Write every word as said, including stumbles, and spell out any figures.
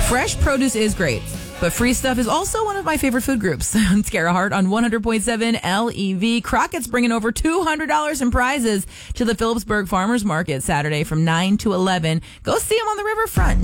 Fresh produce is great, but free stuff is also one of my favorite food groups. It's Kara Hart on one hundred point seven L E V. Crockett's bringing over two hundred dollars in prizes to the Phillipsburg Farmers Market Saturday from nine to eleven. Go see them on the riverfront.